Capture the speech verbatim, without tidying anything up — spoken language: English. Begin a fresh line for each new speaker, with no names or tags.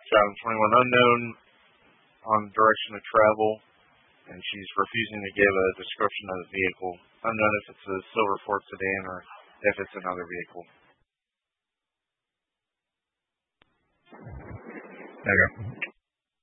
Shouting twenty-one unknown on direction of travel, and she's refusing to give a description of the vehicle. Unknown if it's a silver Ford sedan or if it's another vehicle.
Okay.